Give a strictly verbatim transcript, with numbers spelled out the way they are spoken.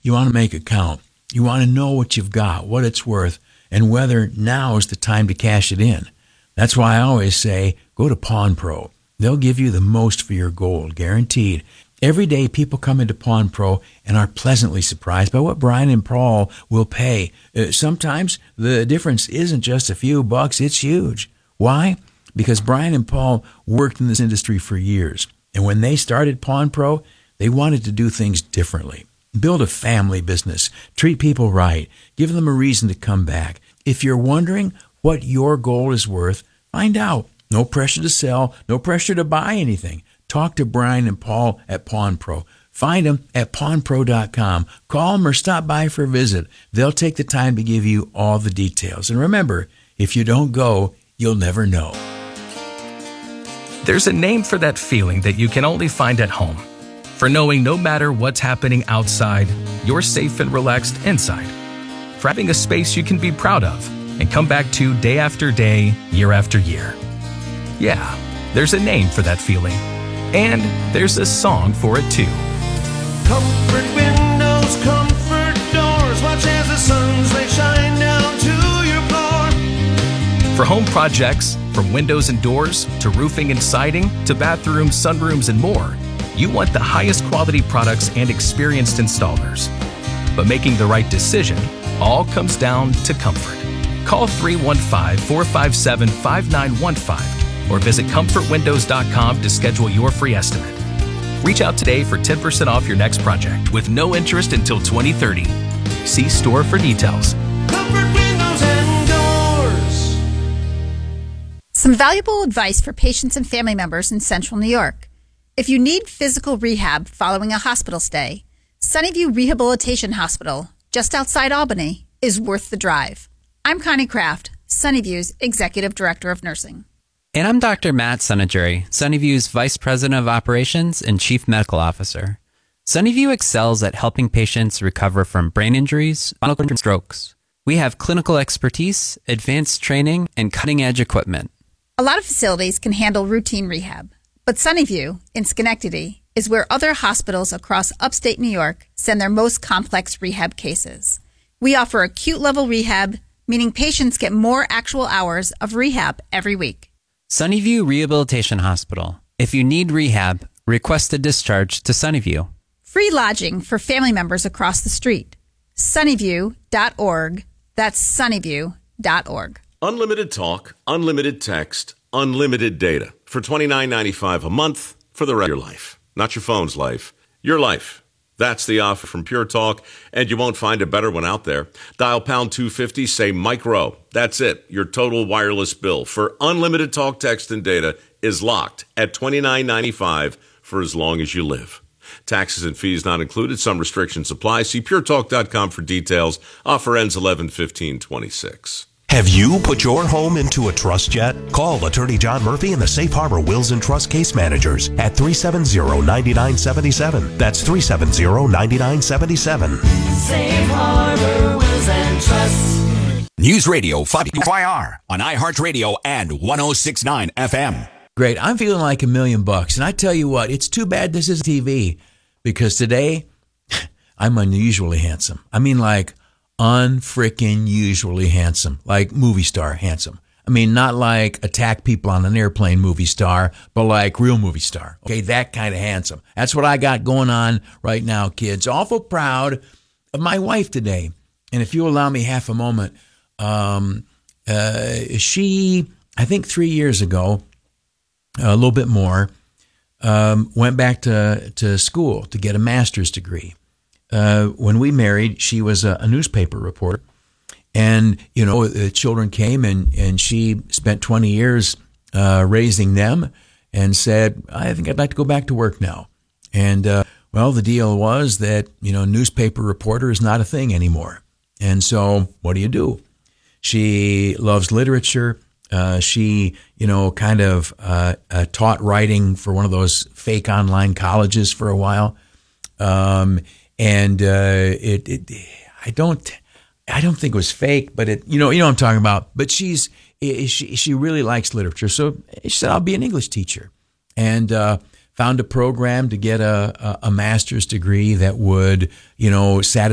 you want to make it count. You want to know what you've got, what it's worth, and whether now is the time to cash it in. That's why I always say, go to Pawn Pro. They'll give you the most for your gold, guaranteed. Every day, people come into Pawn Pro and are pleasantly surprised by what Brian and Paul will pay. Uh, sometimes the difference isn't just a few bucks, it's huge. Why? Because Brian and Paul worked in this industry for years. And when they started Pawn Pro, they wanted to do things differently. Build a family business, treat people right, give them a reason to come back. If you're wondering what your gold is worth, find out. No pressure to sell, no pressure to buy anything. Talk to Brian and Paul at Pawn Pro. Find them at pawn pro dot com. Call them or stop by for a visit. They'll take the time to give you all the details. And remember, if you don't go, you'll never know. There's a name for that feeling that you can only find at home. For knowing no matter what's happening outside, you're safe and relaxed inside. For having a space you can be proud of and come back to day after day, year after year. Yeah, there's a name for that feeling. And there's a song for it too. Comfort windows, comfort doors, watch as the sun's rays shine down to your floor. For home projects, from windows and doors to roofing and siding to bathrooms, sunrooms, and more, you want the highest quality products and experienced installers. But making the right decision all comes down to comfort. Call three one five, four five seven, five nine one five or visit comfort windows dot com to schedule your free estimate. Reach out today for ten percent off your next project with no interest until twenty thirty. See store for details. Comfort windows and doors. Some valuable advice for patients and family members in Central New York. If you need physical rehab following a hospital stay, Sunnyview Rehabilitation Hospital, just outside Albany, is worth the drive. I'm Connie Kraft, Sunnyview's Executive Director of Nursing. And I'm Doctor Matt Sunetjury, Sunnyview's Vice President of Operations and Chief Medical Officer. Sunnyview excels at helping patients recover from brain injuries, spinal cord and strokes. We have clinical expertise, advanced training, and cutting-edge equipment. A lot of facilities can handle routine rehab, but Sunnyview, in Schenectady, is where other hospitals across upstate New York send their most complex rehab cases. We offer acute-level rehab, meaning patients get more actual hours of rehab every week. Sunnyview Rehabilitation Hospital. If you need rehab, request a discharge to Sunnyview. Free lodging for family members across the street. sunnyview dot org. That's sunnyview dot org. Unlimited talk, unlimited text, unlimited data for twenty-nine ninety-five a month for the rest of your life. Not your phone's life, your life. That's the offer from Pure Talk, and you won't find a better one out there. Dial pound two fifty, say Mike Rowe. That's it. Your total wireless bill for unlimited talk, text, and data is locked at twenty-nine ninety-five for as long as you live. Taxes and fees not included. Some restrictions apply. See pure talk dot com for details. Offer ends eleven fifteen twenty-six. Have you put your home into a trust yet? Call Attorney John Murphy and the Safe Harbor Wills and Trust Case Managers at three seven zero, nine nine seven seven. That's three seven zero, nine nine seven seven. Safe Harbor Wills and Trust. News Radio five Y R on iHeartRadio and one oh six point nine F M. Great. I'm feeling like a million bucks. And I tell you what, it's too bad this is T V because today I'm unusually handsome. I mean, like, unfrickin' usually handsome, like movie star handsome. I mean, not like attack people on an airplane movie star, but like real movie star. Okay, that kind of handsome. That's what I got going on right now, kids. Awful proud of my wife today. And if you allow me half a moment, um, uh, she, I think three years ago, a little bit more, um, went back to, to school to get a master's degree. Uh, when we married, she was a, a newspaper reporter. And, you know, the children came and, and she spent twenty years uh, raising them and said, I think I'd like to go back to work now. And, uh, well, the deal was that, you know, newspaper reporter is not a thing anymore. And so what do you do? She loves literature. Uh, she, you know, kind of uh, uh, taught writing for one of those fake online colleges for a while. Um And uh, it, it, I don't, I don't think it was fake, but it, you know, you know what I'm talking about. But she's, she, she really likes literature, so she said, "I'll be an English teacher," and uh, found a program to get a, a, a master's degree that would, you know, satisfy